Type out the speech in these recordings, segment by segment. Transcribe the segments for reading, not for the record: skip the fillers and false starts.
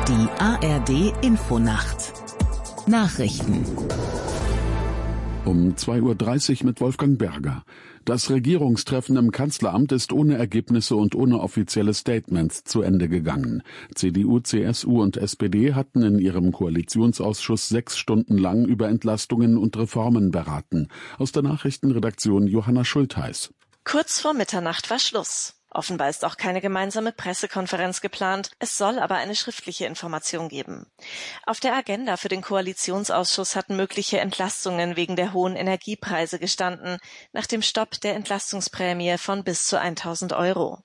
Die ARD-Infonacht. Nachrichten. Um 2:30 Uhr mit Wolfgang Berger. Das Regierungstreffen im Kanzleramt ist ohne Ergebnisse und ohne offizielle Statements zu Ende gegangen. CDU, CSU und SPD hatten in ihrem Koalitionsausschuss 6 Stunden lang über Entlastungen und Reformen beraten. Aus der Nachrichtenredaktion Johanna Schultheiß. Kurz vor Mitternacht war Schluss. Offenbar ist auch keine gemeinsame Pressekonferenz geplant. Es soll aber eine schriftliche Information geben. Auf der Agenda für den Koalitionsausschuss hatten mögliche Entlastungen wegen der hohen Energiepreise gestanden, nach dem Stopp der Entlastungsprämie von bis zu 1.000 €.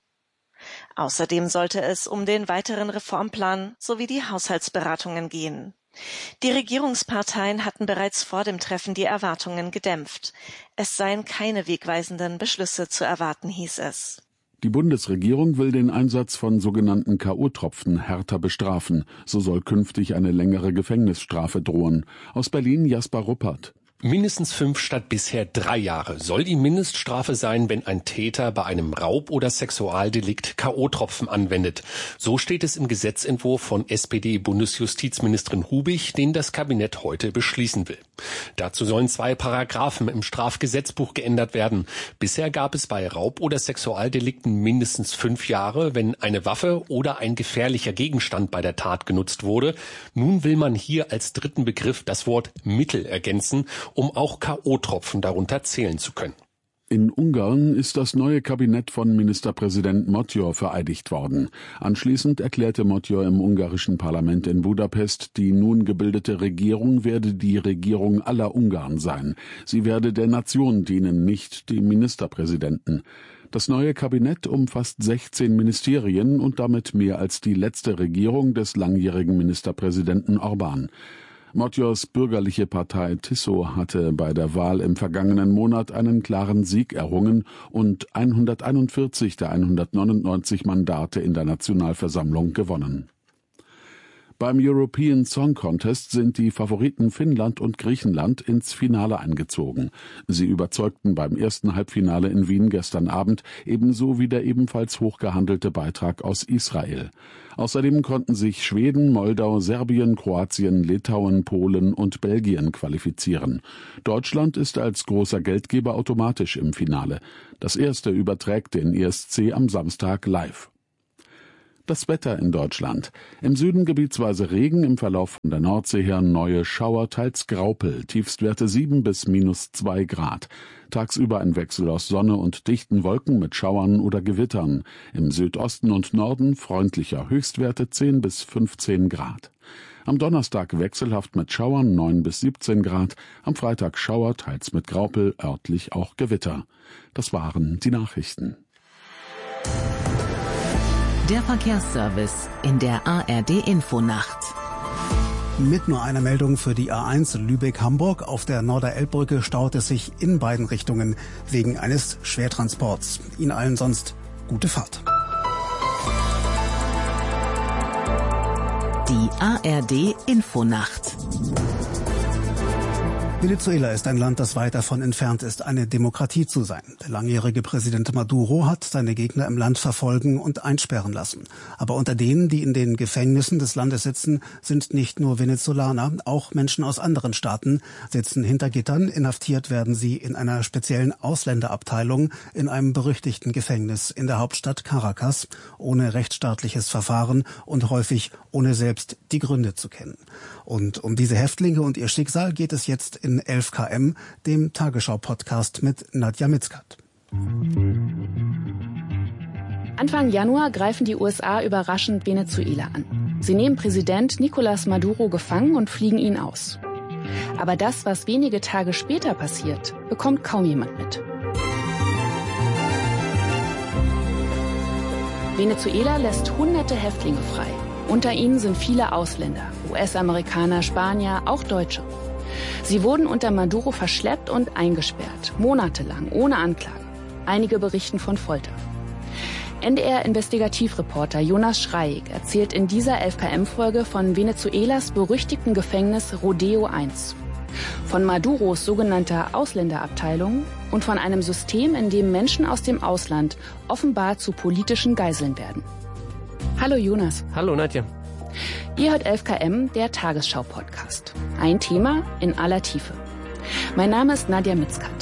Außerdem sollte es um den weiteren Reformplan sowie die Haushaltsberatungen gehen. Die Regierungsparteien hatten bereits vor dem Treffen die Erwartungen gedämpft. Es seien keine wegweisenden Beschlüsse zu erwarten, hieß es. Die Bundesregierung will den Einsatz von sogenannten K.O.-Tropfen härter bestrafen. So soll künftig eine längere Gefängnisstrafe drohen. Aus Berlin Jasper Ruppert. Mindestens 5 statt bisher 3 Jahre soll die Mindeststrafe sein, wenn ein Täter bei einem Raub- oder Sexualdelikt K.O.-Tropfen anwendet. So steht es im Gesetzentwurf von SPD-Bundesjustizministerin Hubig, den das Kabinett heute beschließen will. Dazu sollen 2 Paragraphen im Strafgesetzbuch geändert werden. Bisher gab es bei Raub- oder Sexualdelikten mindestens 5 Jahre, wenn eine Waffe oder ein gefährlicher Gegenstand bei der Tat genutzt wurde. Nun will man hier als dritten Begriff das Wort Mittel ergänzen, um auch K.O.-Tropfen darunter zählen zu können. In Ungarn ist das neue Kabinett von Ministerpräsident Magyar vereidigt worden. Anschließend erklärte Magyar im ungarischen Parlament in Budapest, die nun gebildete Regierung werde die Regierung aller Ungarn sein. Sie werde der Nation dienen, nicht dem Ministerpräsidenten. Das neue Kabinett umfasst 16 Ministerien und damit mehr als die letzte Regierung des langjährigen Ministerpräsidenten Orbán. Magyars bürgerliche Partei Tiszó hatte bei der Wahl im vergangenen Monat einen klaren Sieg errungen und 141 der 199 Mandate in der Nationalversammlung gewonnen. Beim European Song Contest sind die Favoriten Finnland und Griechenland ins Finale eingezogen. Sie überzeugten beim ersten Halbfinale in Wien gestern Abend, ebenso wie der ebenfalls hochgehandelte Beitrag aus Israel. Außerdem konnten sich Schweden, Moldau, Serbien, Kroatien, Litauen, Polen und Belgien qualifizieren. Deutschland ist als großer Geldgeber automatisch im Finale. Das erste überträgt den ESC am Samstag live. Das Wetter in Deutschland. Im Süden gebietsweise Regen, im Verlauf von der Nordsee her neue Schauer, teils Graupel, Tiefstwerte 7 bis -2 Grad. Tagsüber ein Wechsel aus Sonne und dichten Wolken mit Schauern oder Gewittern. Im Südosten und Norden freundlicher, Höchstwerte 10 bis 15 Grad. Am Donnerstag wechselhaft mit Schauern 9 bis 17 Grad. Am Freitag Schauer, teils mit Graupel, örtlich auch Gewitter. Das waren die Nachrichten. Der Verkehrsservice in der ARD-Infonacht. Mit nur einer Meldung für die A1 Lübeck-Hamburg. Auf der Norderelbbrücke staut es sich in beiden Richtungen wegen eines Schwertransports. Ihnen allen sonst gute Fahrt. Die ARD-Infonacht. Venezuela ist ein Land, das weit davon entfernt ist, eine Demokratie zu sein. Der langjährige Präsident Maduro hat seine Gegner im Land verfolgen und einsperren lassen. Aber unter denen, die in den Gefängnissen des Landes sitzen, sind nicht nur Venezolaner, auch Menschen aus anderen Staaten sitzen hinter Gittern. Inhaftiert werden sie in einer speziellen Ausländerabteilung in einem berüchtigten Gefängnis in der Hauptstadt Caracas, ohne rechtsstaatliches Verfahren und häufig ohne selbst die Gründe zu kennen. Und um diese Häftlinge und ihr Schicksal geht es jetzt in 11 km, dem Tagesschau-Podcast mit Nadja Mitzkat. Anfang Januar greifen die USA überraschend Venezuela an. Sie nehmen Präsident Nicolás Maduro gefangen und fliegen ihn aus. Aber das, was wenige Tage später passiert, bekommt kaum jemand mit. Venezuela lässt hunderte Häftlinge frei. Unter ihnen sind viele Ausländer, US-Amerikaner, Spanier, auch Deutsche. Sie wurden unter Maduro verschleppt und eingesperrt, monatelang, ohne Anklage. Einige berichten von Folter. NDR-Investigativreporter Jonas Schreig erzählt in dieser 11 km-Folge von Venezuelas berüchtigten Gefängnis Rodeo I, von Maduros sogenannter Ausländerabteilung und von einem System, in dem Menschen aus dem Ausland offenbar zu politischen Geiseln werden. Hallo Jonas. Hallo Nadja. Ihr hört 11KM, der Tagesschau-Podcast. Ein Thema in aller Tiefe. Mein Name ist Nadja Mitzkat.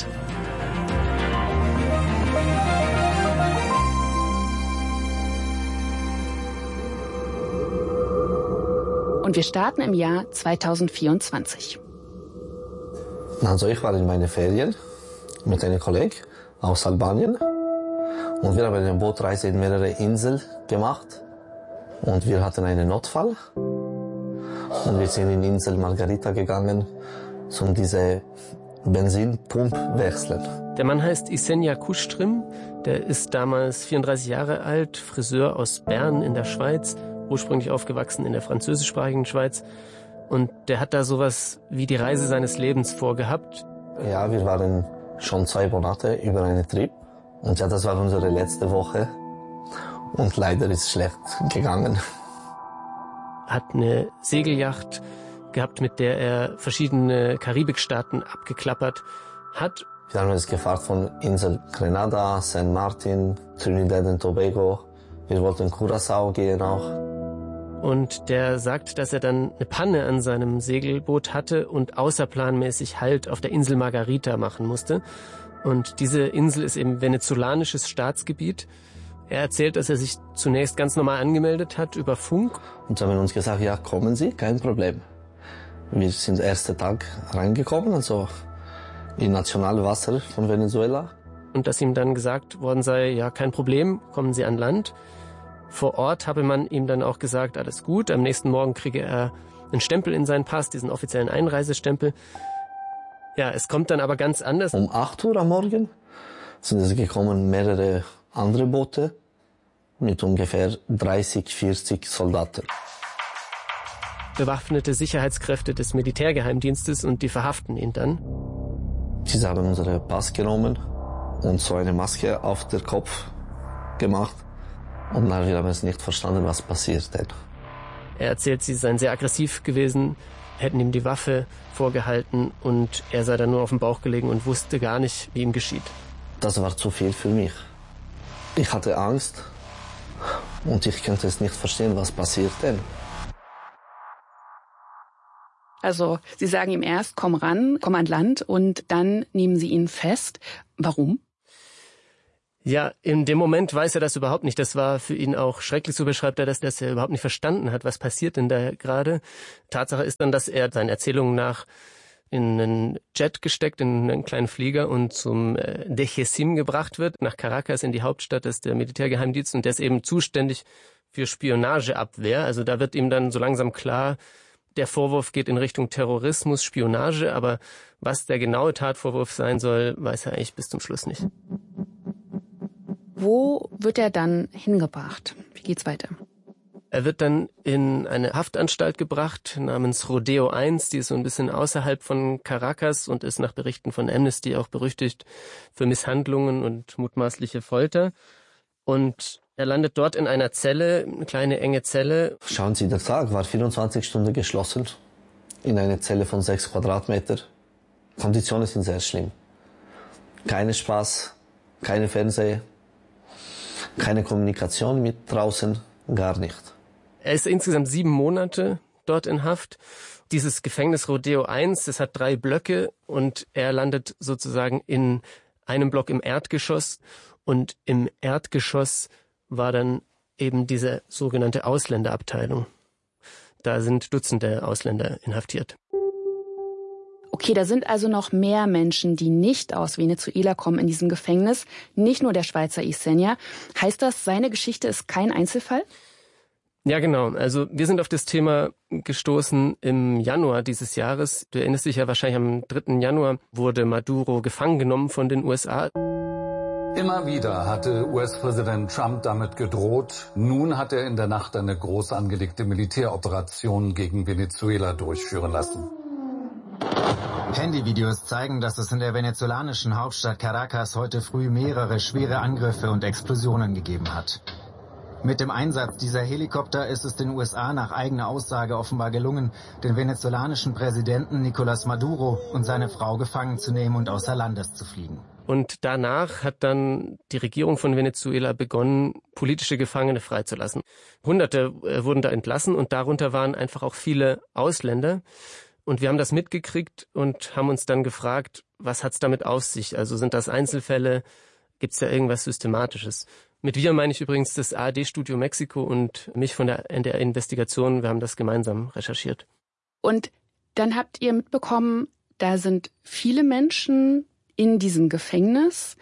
Und wir starten im Jahr 2024. Also ich war in meinen Ferien mit einem Kollegen aus Albanien und wir haben eine Bootreise in mehrere Inseln gemacht und wir hatten einen Notfall und wir sind in die Insel Margarita gegangen, um diese Benzinpumpe wechseln. Der Mann heißt Isenja Kustrim, der ist damals 34 Jahre alt, Friseur aus Bern in der Schweiz, ursprünglich aufgewachsen in der französischsprachigen Schweiz. Und der hat da sowas wie die Reise seines Lebens vorgehabt. Ja, wir waren schon 2 Monate über einen Trip. Und ja, das war unsere letzte Woche. Und leider ist es schlecht gegangen. Hat eine Segelyacht gehabt, mit der er verschiedene Karibikstaaten abgeklappert hat. Wir haben uns gefahren von Insel Grenada, St. Martin, Trinidad und Tobago. Wir wollten Curaçao gehen auch. Und der sagt, dass er dann eine Panne an seinem Segelboot hatte und außerplanmäßig Halt auf der Insel Margarita machen musste. Und diese Insel ist eben venezolanisches Staatsgebiet. Er erzählt, dass er sich zunächst ganz normal angemeldet hat über Funk. Und haben uns gesagt, ja, kommen Sie, kein Problem. Wir sind ersten Tag reingekommen, also in Nationalwasser von Venezuela. Und dass ihm dann gesagt worden sei, ja, kein Problem, kommen Sie an Land. Vor Ort habe man ihm dann auch gesagt, alles gut. Am nächsten Morgen kriege er einen Stempel in seinen Pass, diesen offiziellen Einreisestempel. Ja, es kommt dann aber ganz anders. Um 8 Uhr am Morgen sind es gekommen mehrere andere Boote mit ungefähr 30, 40 Soldaten. Bewaffnete Sicherheitskräfte des Militärgeheimdienstes und die verhaften ihn dann. Sie haben unseren Pass genommen und so eine Maske auf den Kopf gemacht. Und wir haben es nicht verstanden, was passiert denn. Er erzählt, sie seien sehr aggressiv gewesen, hätten ihm die Waffe vorgehalten und er sei dann nur auf dem Bauch gelegen und wusste gar nicht, wie ihm geschieht. Das war zu viel für mich. Ich hatte Angst und ich konnte es nicht verstehen, was passiert denn. Also, Sie sagen ihm erst, komm ran, komm an Land und dann nehmen Sie ihn fest. Warum? Ja, in dem Moment weiß er das überhaupt nicht. Das war für ihn auch schrecklich, so beschreibt er das, dass er überhaupt nicht verstanden hat, was passiert denn da gerade. Tatsache ist dann, dass er seinen Erzählungen nach in einen Jet gesteckt, in einen kleinen Flieger und zum Dejesim gebracht wird, nach Caracas in die Hauptstadt, das ist der Militärgeheimdienst und der ist eben zuständig für Spionageabwehr. Also da wird ihm dann so langsam klar, der Vorwurf geht in Richtung Terrorismus, Spionage, aber was der genaue Tatvorwurf sein soll, weiß er eigentlich bis zum Schluss nicht. Wo wird er dann hingebracht? Wie geht's weiter? Er wird dann in eine Haftanstalt gebracht namens Rodeo 1, die ist so ein bisschen außerhalb von Caracas und ist nach Berichten von Amnesty auch berüchtigt für Misshandlungen und mutmaßliche Folter. Und er landet dort in einer Zelle, eine kleine enge Zelle. Schauen Sie, der Tag war 24 Stunden geschlossen, in einer Zelle von 6 Quadratmeter. Konditionen sind sehr schlimm. Keine Spaß, keine Fernseher. Keine Kommunikation mit draußen, gar nicht. Er ist insgesamt 7 Monate dort in Haft. Dieses Gefängnis Rodeo 1, das hat 3 Blöcke und er landet sozusagen in einem Block im Erdgeschoss. Und im Erdgeschoss war dann eben diese sogenannte Ausländerabteilung. Da sind Dutzende Ausländer inhaftiert. Okay, da sind also noch mehr Menschen, die nicht aus Venezuela kommen in diesem Gefängnis. Nicht nur der Schweizer Isenja. Heißt das, seine Geschichte ist kein Einzelfall? Ja, genau. Also wir sind auf das Thema gestoßen im Januar dieses Jahres. Du erinnerst dich ja wahrscheinlich, am 3. Januar wurde Maduro gefangen genommen von den USA. Immer wieder hatte US-Präsident Trump damit gedroht. Nun hat er in der Nacht eine groß angelegte Militäroperation gegen Venezuela durchführen lassen. Handyvideos zeigen, dass es in der venezolanischen Hauptstadt Caracas heute früh mehrere schwere Angriffe und Explosionen gegeben hat. Mit dem Einsatz dieser Helikopter ist es den USA nach eigener Aussage offenbar gelungen, den venezolanischen Präsidenten Nicolás Maduro und seine Frau gefangen zu nehmen und außer Landes zu fliegen. Und danach hat dann die Regierung von Venezuela begonnen, politische Gefangene freizulassen. Hunderte wurden da entlassen und darunter waren einfach auch viele Ausländer. Und wir haben das mitgekriegt und haben uns dann gefragt, was hat's damit auf sich? Also sind das Einzelfälle? Gibt's da irgendwas Systematisches? Mit wir meine ich übrigens das ARD-Studio Mexiko und mich von der NDR Investigation. Wir haben das gemeinsam recherchiert. Und dann habt ihr mitbekommen, da sind viele Menschen in diesem Gefängnis.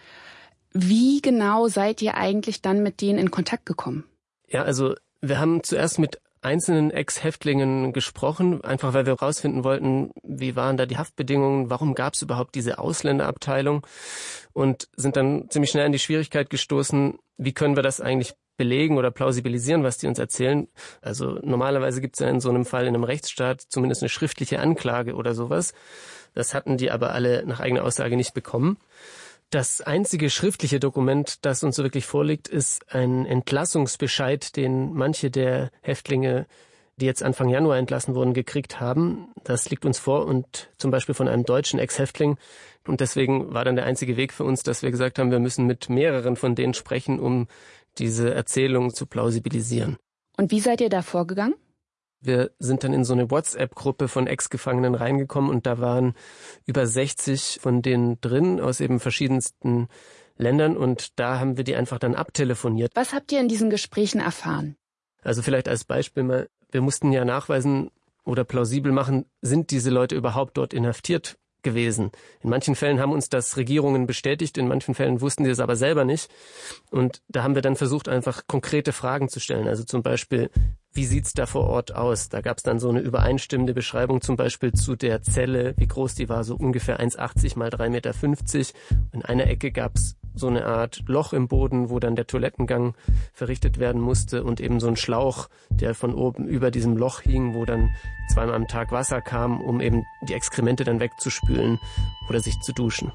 Wie genau seid ihr eigentlich dann mit denen in Kontakt gekommen? Ja, also wir haben zuerst mit einzelnen Ex-Häftlingen gesprochen, einfach weil wir herausfinden wollten, wie waren da die Haftbedingungen, warum gab es überhaupt diese Ausländerabteilung und sind dann ziemlich schnell an die Schwierigkeit gestoßen, wie können wir das eigentlich belegen oder plausibilisieren, was die uns erzählen. Also normalerweise gibt es ja in so einem Fall in einem Rechtsstaat zumindest eine schriftliche Anklage oder sowas. Das hatten die aber alle nach eigener Aussage nicht bekommen. Das einzige schriftliche Dokument, das uns so wirklich vorliegt, ist ein Entlassungsbescheid, den manche der Häftlinge, die jetzt Anfang Januar entlassen wurden, gekriegt haben. Das liegt uns vor und zum Beispiel von einem deutschen Ex-Häftling. Und deswegen war dann der einzige Weg für uns, dass wir gesagt haben, wir müssen mit mehreren von denen sprechen, um diese Erzählung zu plausibilisieren. Und wie seid ihr da vorgegangen? Wir sind dann in so eine WhatsApp-Gruppe von Ex-Gefangenen reingekommen und da waren über 60 von denen drin aus eben verschiedensten Ländern und da haben wir die einfach dann abtelefoniert. Was habt ihr in diesen Gesprächen erfahren? Also vielleicht als Beispiel mal, wir mussten ja nachweisen oder plausibel machen, sind diese Leute überhaupt dort inhaftiert gewesen. In manchen Fällen haben uns das Regierungen bestätigt, in manchen Fällen wussten sie es aber selber nicht. Und da haben wir dann versucht, einfach konkrete Fragen zu stellen. Also zum Beispiel, wie sieht's da vor Ort aus? Da gab's dann so eine übereinstimmende Beschreibung zum Beispiel zu der Zelle, wie groß die war, so ungefähr 1,80 mal 3,50 Meter. In einer Ecke gab's so eine Art Loch im Boden, wo dann der Toilettengang verrichtet werden musste und eben so ein Schlauch, der von oben über diesem Loch hing, wo dann zweimal am Tag Wasser kam, um eben die Exkremente dann wegzuspülen oder sich zu duschen.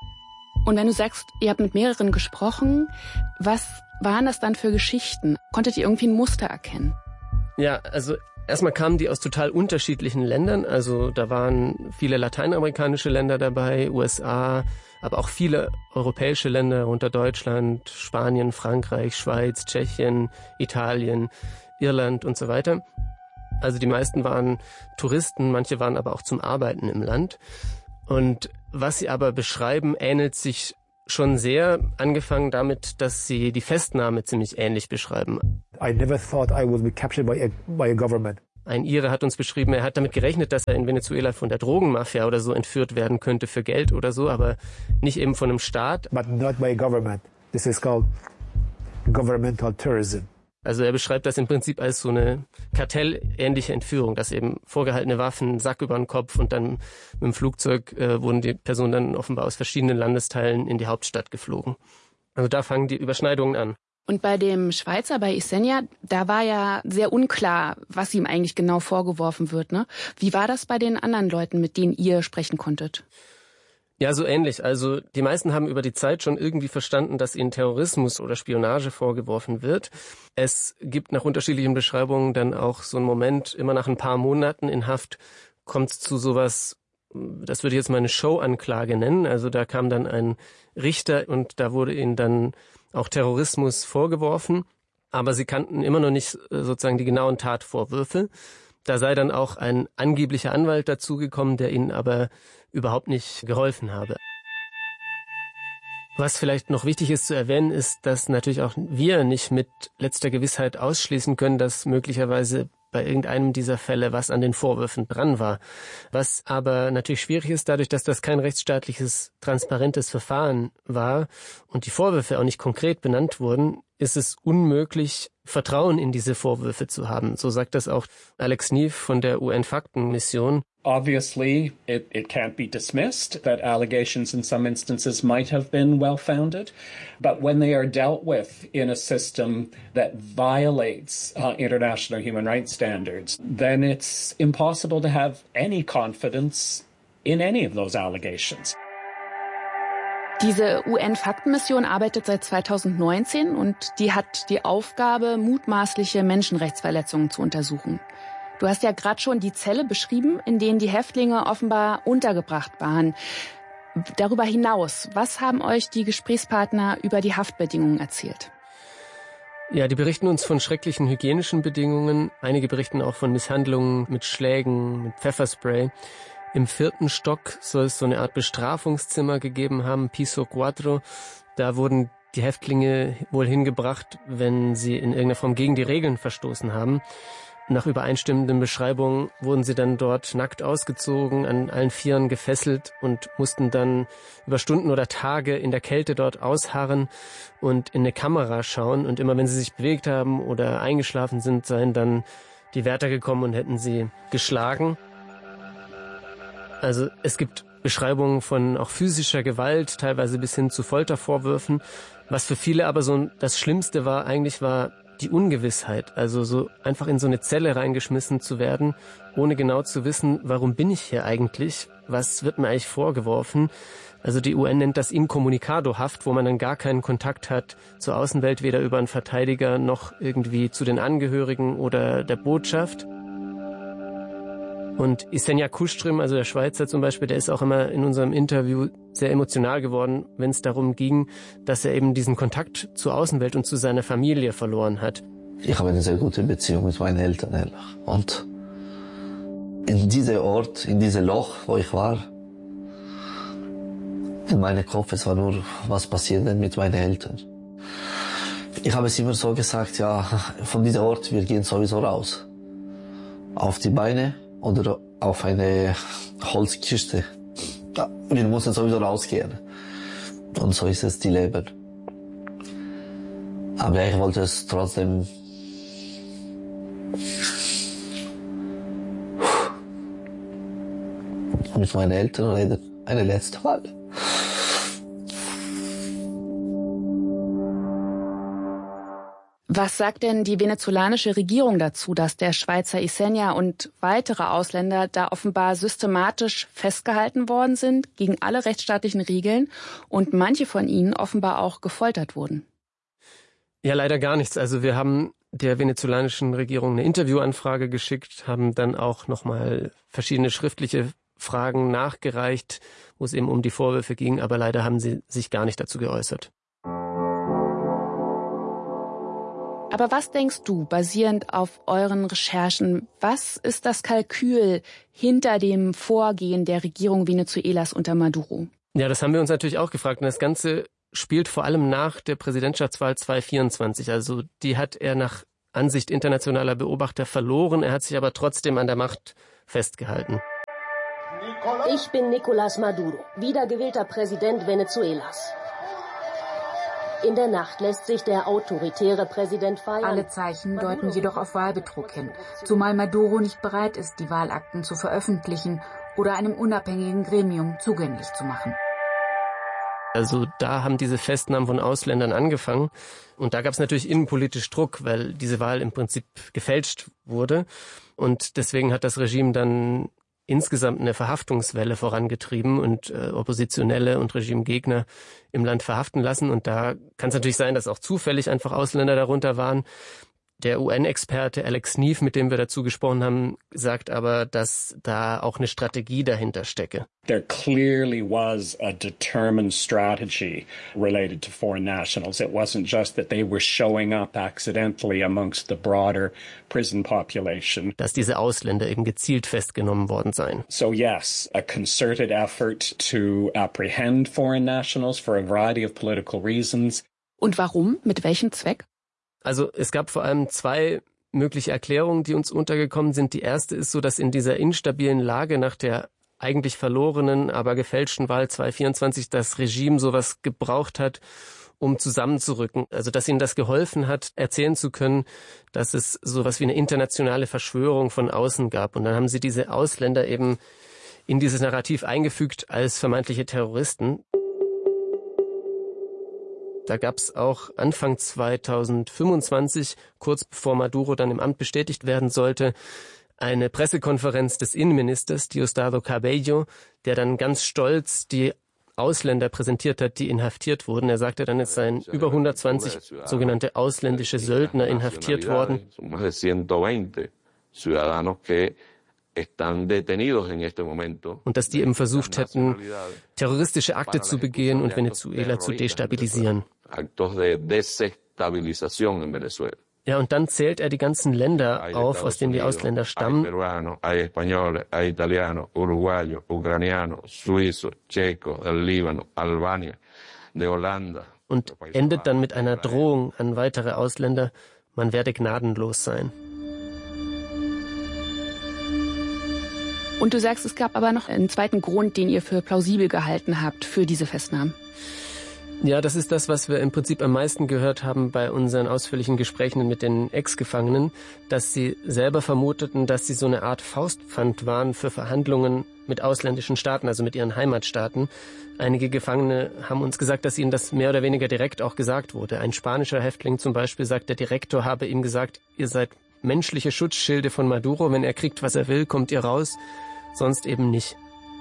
Und wenn du sagst, ihr habt mit mehreren gesprochen, was waren das dann für Geschichten? Konntet ihr irgendwie ein Muster erkennen? Ja, also erstmal kamen die aus total unterschiedlichen Ländern. Also da waren viele lateinamerikanische Länder dabei, USA, aber auch viele europäische Länder, unter Deutschland, Spanien, Frankreich, Schweiz, Tschechien, Italien, Irland und so weiter. Also die meisten waren Touristen, manche waren aber auch zum Arbeiten im Land. Und was sie aber beschreiben, ähnelt sich schon sehr, angefangen damit, dass sie die Festnahme ziemlich ähnlich beschreiben. I never thought I would be captured by a government. Ein Ire hat uns beschrieben, er hat damit gerechnet, dass er in Venezuela von der Drogenmafia oder so entführt werden könnte für Geld oder so, aber nicht eben von einem Staat. But not by a government. This is called governmental tourism. Also er beschreibt das im Prinzip als so eine kartellähnliche Entführung, dass eben vorgehaltene Waffen, Sack über den Kopf und dann mit dem Flugzeug wurden die Personen dann offenbar aus verschiedenen Landesteilen in die Hauptstadt geflogen. Also da fangen die Überschneidungen an. Und bei dem Schweizer, bei Ysenja, da war ja sehr unklar, was ihm eigentlich genau vorgeworfen wird, ne? Wie war das bei den anderen Leuten, mit denen ihr sprechen konntet? Ja, so ähnlich. Also die meisten haben über die Zeit schon irgendwie verstanden, dass ihnen Terrorismus oder Spionage vorgeworfen wird. Es gibt nach unterschiedlichen Beschreibungen dann auch so einen Moment, immer nach ein paar Monaten in Haft kommt es zu sowas, das würde ich jetzt mal eine Showanklage nennen. Also da kam dann ein Richter und da wurde ihnen dann auch Terrorismus vorgeworfen, aber sie kannten immer noch nicht sozusagen die genauen Tatvorwürfe. Da sei dann auch ein angeblicher Anwalt dazugekommen, der ihnen aber überhaupt nicht geholfen habe. Was vielleicht noch wichtig ist zu erwähnen, ist, dass natürlich auch wir nicht mit letzter Gewissheit ausschließen können, dass möglicherweise bei irgendeinem dieser Fälle was an den Vorwürfen dran war. Was aber natürlich schwierig ist, dadurch, dass das kein rechtsstaatliches, transparentes Verfahren war und die Vorwürfe auch nicht konkret benannt wurden, ist es unmöglich, Vertrauen in diese Vorwürfe zu haben. So sagt das auch Alex Neef von der UN-Faktenmission. Obviously, it can't be dismissed that allegations in some instances might have been well-founded, but when they are dealt with in a system that violates international human rights standards, then it's impossible to have any confidence in any of those allegations. Diese UN-Faktenmission arbeitet seit 2019 und die hat die Aufgabe, mutmaßliche Menschenrechtsverletzungen zu untersuchen. Du hast ja gerade schon die Zelle beschrieben, in denen die Häftlinge offenbar untergebracht waren. Darüber hinaus, was haben euch die Gesprächspartner über die Haftbedingungen erzählt? Ja, die berichten uns von schrecklichen hygienischen Bedingungen. Einige berichten auch von Misshandlungen mit Schlägen, mit Pfefferspray. Im 4. Stock soll es so eine Art Bestrafungszimmer gegeben haben, Piso Cuatro. Da wurden die Häftlinge wohl hingebracht, wenn sie in irgendeiner Form gegen die Regeln verstoßen haben. Nach übereinstimmenden Beschreibungen wurden sie dann dort nackt ausgezogen, an allen Vieren gefesselt und mussten dann über Stunden oder Tage in der Kälte dort ausharren und in eine Kamera schauen. Und immer wenn sie sich bewegt haben oder eingeschlafen sind, seien dann die Wärter gekommen und hätten sie geschlagen. Also es gibt Beschreibungen von auch physischer Gewalt, teilweise bis hin zu Foltervorwürfen. Was für viele aber so das Schlimmste war, eigentlich war die Ungewissheit. Also so einfach in so eine Zelle reingeschmissen zu werden, ohne genau zu wissen, warum bin ich hier eigentlich? Was wird mir eigentlich vorgeworfen? Also die UN nennt das Incommunicado-Haft, wo man dann gar keinen Kontakt hat zur Außenwelt, weder über einen Verteidiger noch irgendwie zu den Angehörigen oder der Botschaft. Und Isenja Kuström, also der Schweizer zum Beispiel, der ist auch immer in unserem Interview sehr emotional geworden, wenn es darum ging, dass er eben diesen Kontakt zur Außenwelt und zu seiner Familie verloren hat. Ich habe eine sehr gute Beziehung mit meinen Eltern, ehrlich. Und in diesem Ort, in diesem Loch, wo ich war, in meinem Kopf, es war nur, was passiert denn mit meinen Eltern? Ich habe es immer so gesagt, ja, von diesem Ort, wir gehen sowieso raus. Auf die Beine oder auf eine Holzkiste. Ja, wir müssen sowieso rausgehen. Und so ist es die Leben. Aber ich wollte es trotzdem mit meinen Eltern reden. Eine letzte Mal. Was sagt denn die venezolanische Regierung dazu, dass der Schweizer Isenja und weitere Ausländer da offenbar systematisch festgehalten worden sind, gegen alle rechtsstaatlichen Regeln und manche von ihnen offenbar auch gefoltert wurden? Ja, leider gar nichts. Also wir haben der venezolanischen Regierung eine Interviewanfrage geschickt, haben dann auch nochmal verschiedene schriftliche Fragen nachgereicht, wo es eben um die Vorwürfe ging, aber leider haben sie sich gar nicht dazu geäußert. Aber was denkst du, basierend auf euren Recherchen, was ist das Kalkül hinter dem Vorgehen der Regierung Venezuelas unter Maduro? Ja, das haben wir uns natürlich auch gefragt. Und das Ganze spielt vor allem nach der Präsidentschaftswahl 2024. Also die hat er nach Ansicht internationaler Beobachter verloren. Er hat sich aber trotzdem an der Macht festgehalten. Ich bin Nicolás Maduro, wiedergewählter Präsident Venezuelas. In der Nacht lässt sich der autoritäre Präsident feiern. Alle Zeichen deuten jedoch auf Wahlbetrug hin, zumal Maduro nicht bereit ist, die Wahlakten zu veröffentlichen oder einem unabhängigen Gremium zugänglich zu machen. Also da haben diese Festnahmen von Ausländern angefangen und da gab es natürlich innenpolitisch Druck, weil diese Wahl im Prinzip gefälscht wurde und deswegen hat das Regime dann insgesamt eine Verhaftungswelle vorangetrieben und Oppositionelle und Regimegegner im Land verhaften lassen. Und da kann es natürlich sein, dass auch zufällig einfach Ausländer darunter waren. Der UN-Experte Alex Neef, mit dem wir dazu gesprochen haben, sagt aber, dass da auch eine Strategie dahinter stecke. There clearly was a determined strategy related to foreign nationals. It wasn't just that they were showing up accidentally amongst the broader prison population. Dass diese Ausländer eben gezielt festgenommen worden seien. So yes, a concerted effort to apprehend foreign nationals for a variety of political reasons. Und warum? Mit welchem Zweck? Also es gab vor allem zwei mögliche Erklärungen, die uns untergekommen sind. Die erste ist so, dass in dieser instabilen Lage nach der eigentlich verlorenen, aber gefälschten Wahl 2024 das Regime sowas gebraucht hat, um zusammenzurücken. Also dass ihnen das geholfen hat, erzählen zu können, dass es sowas wie eine internationale Verschwörung von außen gab. Und dann haben sie diese Ausländer eben in dieses Narrativ eingefügt als vermeintliche Terroristen. Da gab es auch Anfang 2025, kurz bevor Maduro dann im Amt bestätigt werden sollte, eine Pressekonferenz des Innenministers Diosdado Cabello, der dann ganz stolz die Ausländer präsentiert hat, die inhaftiert wurden. Er sagte dann, es seien über 120 sogenannte ausländische Söldner inhaftiert worden. Und dass die eben versucht hätten, terroristische Akte zu begehen und Venezuela zu destabilisieren. Ja, und dann zählt er die ganzen Länder auf, aus denen die Ausländer stammen. Und endet dann mit einer Drohung an weitere Ausländer, man werde gnadenlos sein. Und du sagst, es gab aber noch einen zweiten Grund, den ihr für plausibel gehalten habt für diese Festnahmen. Ja, das ist das, was wir im Prinzip am meisten gehört haben bei unseren ausführlichen Gesprächen mit den Ex-Gefangenen, dass sie selber vermuteten, dass sie so eine Art Faustpfand waren für Verhandlungen mit ausländischen Staaten, also mit ihren Heimatstaaten. Einige Gefangene haben uns gesagt, dass ihnen das mehr oder weniger direkt auch gesagt wurde. Ein spanischer Häftling zum Beispiel sagt, der Direktor habe ihm gesagt, ihr seid menschliche Schutzschilde von Maduro, wenn er kriegt, was er will, kommt ihr raus, sonst eben nicht.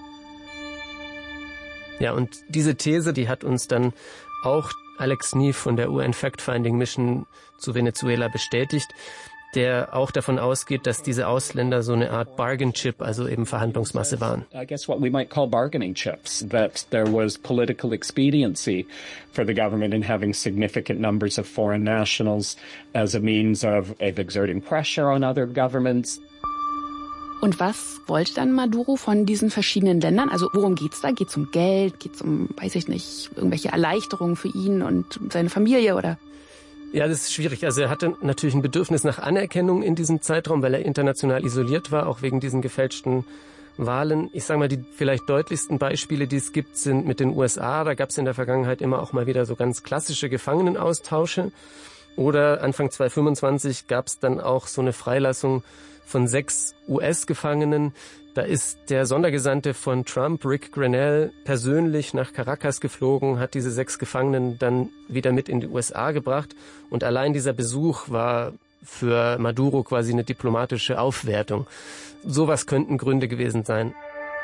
Ja, und diese These, die hat uns dann auch Alex Neef von der UN Fact-Finding Mission zu Venezuela bestätigt, der auch davon ausgeht, dass diese Ausländer so eine Art Bargain Chip, also eben Verhandlungsmasse waren. I guess what we might call bargaining chips, that there was political expediency for the government in having significant numbers of foreign nationals as a means of exerting pressure on other governments. Und was wollte dann Maduro von diesen verschiedenen Ländern? Also worum geht's da? Geht's um Geld? Geht's um, weiß ich nicht, irgendwelche Erleichterungen für ihn und seine Familie oder? Ja, das ist schwierig. Also er hatte natürlich ein Bedürfnis nach Anerkennung in diesem Zeitraum, weil er international isoliert war, auch wegen diesen gefälschten Wahlen. Ich sage mal, die vielleicht deutlichsten Beispiele, die es gibt, sind mit den USA. Da gab es in der Vergangenheit immer auch mal wieder so ganz klassische Gefangenenaustausche. Oder Anfang 2025 gab es dann auch so eine Freilassung von 6 US-Gefangenen. Da ist der Sondergesandte von Trump, Rick Grenell, persönlich nach Caracas geflogen, hat diese 6 Gefangenen dann wieder mit in die USA gebracht. Und allein dieser Besuch war für Maduro quasi eine diplomatische Aufwertung. Sowas könnten Gründe gewesen sein.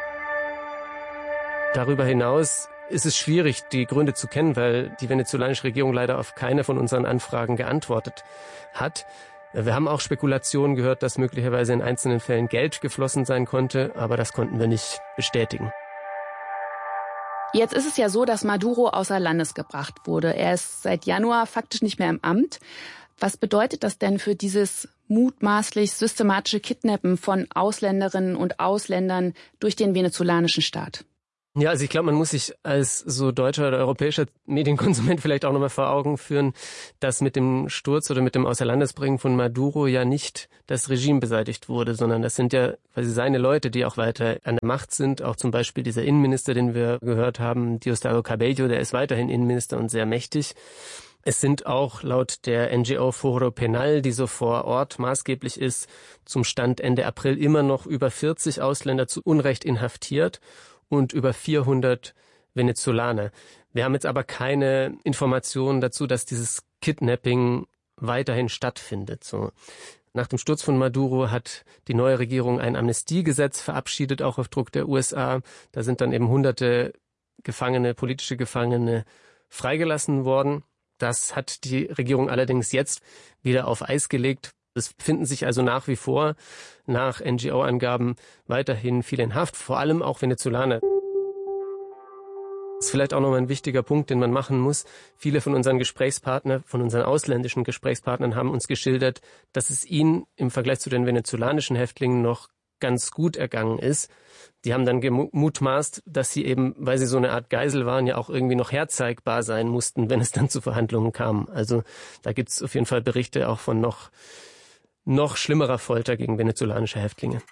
Darüber hinaus ist es schwierig, die Gründe zu kennen, weil die venezolanische Regierung leider auf keine von unseren Anfragen geantwortet hat. Wir haben auch Spekulationen gehört, dass möglicherweise in einzelnen Fällen Geld geflossen sein konnte, aber das konnten wir nicht bestätigen. Jetzt ist es ja so, dass Maduro außer Landes gebracht wurde. Er ist seit Januar faktisch nicht mehr im Amt. Was bedeutet das denn für dieses mutmaßlich systematische Kidnappen von Ausländerinnen und Ausländern durch den venezolanischen Staat? Ja, also ich glaube, man muss sich als so deutscher oder europäischer Medienkonsument vielleicht auch nochmal vor Augen führen, dass mit dem Sturz oder mit dem Außerlandesbringen von Maduro ja nicht das Regime beseitigt wurde, sondern das sind ja quasi seine Leute, die auch weiter an der Macht sind. Auch zum Beispiel dieser Innenminister, den wir gehört haben, Diosdado Cabello, der ist weiterhin Innenminister und sehr mächtig. Es sind auch laut der NGO Foro Penal, die so vor Ort maßgeblich ist, zum Stand Ende April immer noch über 40 Ausländer zu Unrecht inhaftiert und über 400 Venezolaner. Wir haben jetzt aber keine Informationen dazu, dass dieses Kidnapping weiterhin stattfindet. So. Nach dem Sturz von Maduro hat die neue Regierung ein Amnestiegesetz verabschiedet, auch auf Druck der USA. Da sind dann eben hunderte Gefangene, politische Gefangene freigelassen worden. Das hat die Regierung allerdings jetzt wieder auf Eis gelegt. Es befinden sich also nach wie vor, nach NGO-Angaben, weiterhin viele in Haft, vor allem auch Venezolaner. Das ist vielleicht auch nochmal ein wichtiger Punkt, den man machen muss. Viele von unseren Gesprächspartnern, von unseren ausländischen Gesprächspartnern haben uns geschildert, dass es ihnen im Vergleich zu den venezolanischen Häftlingen noch ganz gut ergangen ist. Die haben dann gemutmaßt, dass sie eben, weil sie so eine Art Geisel waren, ja auch irgendwie noch herzeigbar sein mussten, wenn es dann zu Verhandlungen kam. Also da gibt es auf jeden Fall Berichte auch von noch schlimmerer Folter gegen venezolanische Häftlinge.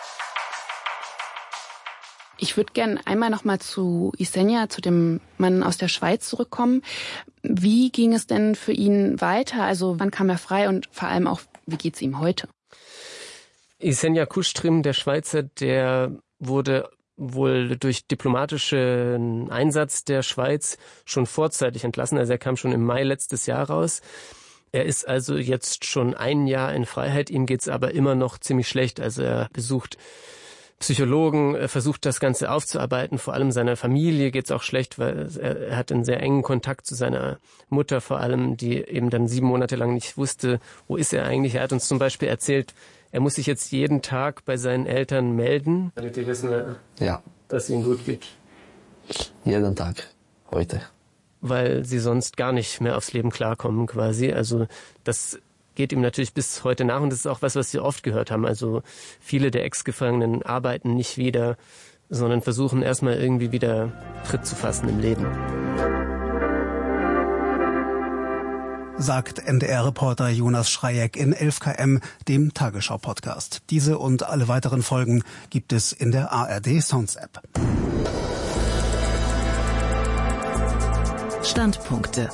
Ich würde gern einmal noch mal zu Ysenja, zu dem Mann aus der Schweiz zurückkommen. Wie ging es denn für ihn weiter? Also wann kam er frei und vor allem auch, wie geht's ihm heute? Ysenja Kustrim, der Schweizer, der wurde wohl durch diplomatischen Einsatz der Schweiz schon vorzeitig entlassen. Also er kam schon im Mai letztes Jahr raus. Er ist also jetzt schon ein Jahr in Freiheit. Ihm geht's aber immer noch ziemlich schlecht. Also er besucht Psychologen, versucht das Ganze aufzuarbeiten. Vor allem seiner Familie geht's auch schlecht, weil er hat einen sehr engen Kontakt zu seiner Mutter vor allem, die eben dann 7 Monate lang nicht wusste, wo ist er eigentlich. Er hat uns zum Beispiel erzählt, er muss sich jetzt jeden Tag bei seinen Eltern melden, damit die wissen, dass es ihnen gut geht. Jeden Tag, heute. Weil sie sonst gar nicht mehr aufs Leben klarkommen quasi. Also das geht ihm natürlich bis heute nach und das ist auch was Sie oft gehört haben. Also viele der Ex-Gefangenen arbeiten nicht wieder, sondern versuchen erstmal irgendwie wieder Tritt zu fassen im Leben. Sagt NDR-Reporter Jonas Schreieck in 11KM, dem Tagesschau-Podcast. Diese und alle weiteren Folgen gibt es in der ARD Sounds App. Standpunkte.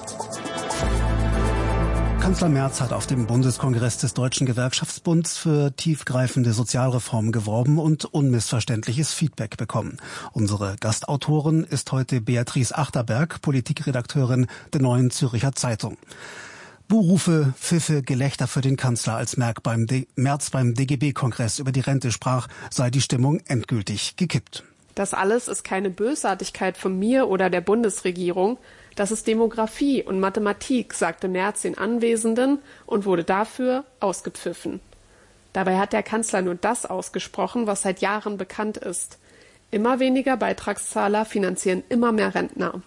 Kanzler Merz hat auf dem Bundeskongress des Deutschen Gewerkschaftsbunds für tiefgreifende Sozialreformen geworben und unmissverständliches Feedback bekommen. Unsere Gastautorin ist heute Beatrice Achterberg, Politikredakteurin der Neuen Zürcher Zeitung. Buhrufe, Pfiffe, Gelächter für den Kanzler, als Merz beim DGB-Kongress über die Rente sprach, sei die Stimmung endgültig gekippt. Das alles ist keine Bösartigkeit von mir oder der Bundesregierung. Das ist Demografie und Mathematik, sagte Merz den Anwesenden und wurde dafür ausgepfiffen. Dabei hat der Kanzler nur das ausgesprochen, was seit Jahren bekannt ist. Immer weniger Beitragszahler finanzieren immer mehr Rentner.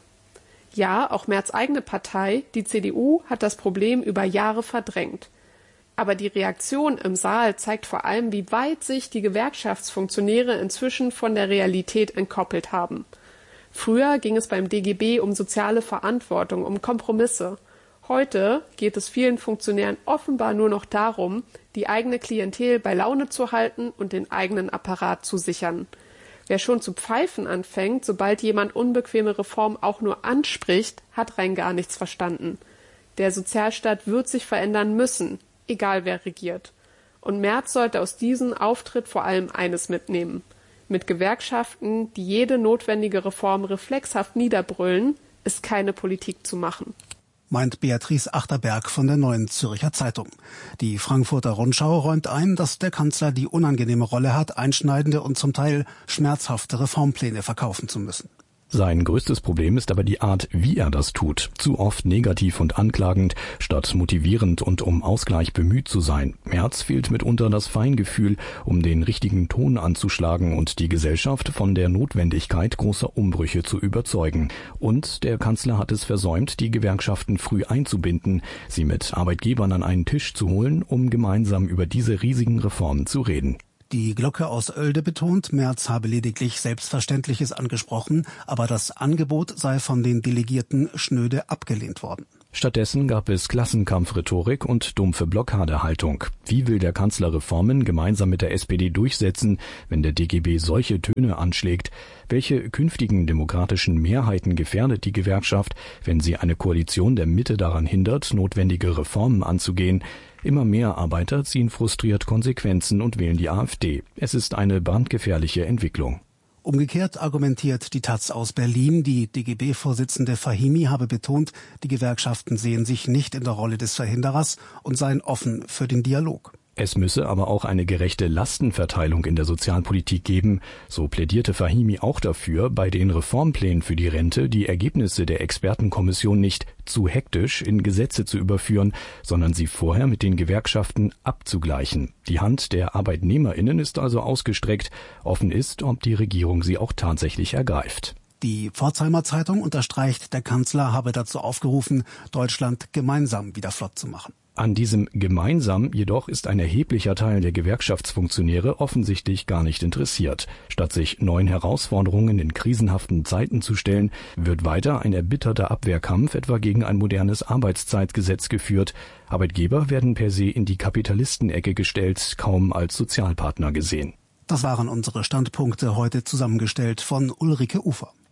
Ja, auch Merz' eigene Partei, die CDU, hat das Problem über Jahre verdrängt. Aber die Reaktion im Saal zeigt vor allem, wie weit sich die Gewerkschaftsfunktionäre inzwischen von der Realität entkoppelt haben. Früher ging es beim DGB um soziale Verantwortung, um Kompromisse. Heute geht es vielen Funktionären offenbar nur noch darum, die eigene Klientel bei Laune zu halten und den eigenen Apparat zu sichern. Wer schon zu pfeifen anfängt, sobald jemand unbequeme Reformen auch nur anspricht, hat rein gar nichts verstanden. Der Sozialstaat wird sich verändern müssen, egal wer regiert. Und Merz sollte aus diesem Auftritt vor allem eines mitnehmen. Mit Gewerkschaften, die jede notwendige Reform reflexhaft niederbrüllen, ist keine Politik zu machen. Meint Beatrice Achterberg von der Neuen Zürcher Zeitung. Die Frankfurter Rundschau räumt ein, dass der Kanzler die unangenehme Rolle hat, einschneidende und zum Teil schmerzhafte Reformpläne verkaufen zu müssen. Sein größtes Problem ist aber die Art, wie er das tut. Zu oft negativ und anklagend, statt motivierend und um Ausgleich bemüht zu sein. Merz fehlt mitunter das Feingefühl, um den richtigen Ton anzuschlagen und die Gesellschaft von der Notwendigkeit großer Umbrüche zu überzeugen. Und der Kanzler hat es versäumt, die Gewerkschaften früh einzubinden, sie mit Arbeitgebern an einen Tisch zu holen, um gemeinsam über diese riesigen Reformen zu reden. Die Glocke aus Oelde betont, Merz habe lediglich Selbstverständliches angesprochen, aber das Angebot sei von den Delegierten schnöde abgelehnt worden. Stattdessen gab es Klassenkampfrhetorik und dumpfe Blockadehaltung. Wie will der Kanzler Reformen gemeinsam mit der SPD durchsetzen, wenn der DGB solche Töne anschlägt? Welche künftigen demokratischen Mehrheiten gefährdet die Gewerkschaft, wenn sie eine Koalition der Mitte daran hindert, notwendige Reformen anzugehen? Immer mehr Arbeiter ziehen frustriert Konsequenzen und wählen die AfD. Es ist eine brandgefährliche Entwicklung. Umgekehrt argumentiert die taz aus Berlin, die DGB-Vorsitzende Fahimi habe betont, die Gewerkschaften sehen sich nicht in der Rolle des Verhinderers und seien offen für den Dialog. Es müsse aber auch eine gerechte Lastenverteilung in der Sozialpolitik geben. So plädierte Fahimi auch dafür, bei den Reformplänen für die Rente die Ergebnisse der Expertenkommission nicht zu hektisch in Gesetze zu überführen, sondern sie vorher mit den Gewerkschaften abzugleichen. Die Hand der ArbeitnehmerInnen ist also ausgestreckt. Offen ist, ob die Regierung sie auch tatsächlich ergreift. Die Pforzheimer Zeitung unterstreicht, der Kanzler habe dazu aufgerufen, Deutschland gemeinsam wieder flott zu machen. An diesem Gemeinsam jedoch ist ein erheblicher Teil der Gewerkschaftsfunktionäre offensichtlich gar nicht interessiert. Statt sich neuen Herausforderungen in krisenhaften Zeiten zu stellen, wird weiter ein erbitterter Abwehrkampf etwa gegen ein modernes Arbeitszeitgesetz geführt. Arbeitgeber werden per se in die Kapitalistenecke gestellt, kaum als Sozialpartner gesehen. Das waren unsere Standpunkte, heute zusammengestellt von Ulrike Ufer.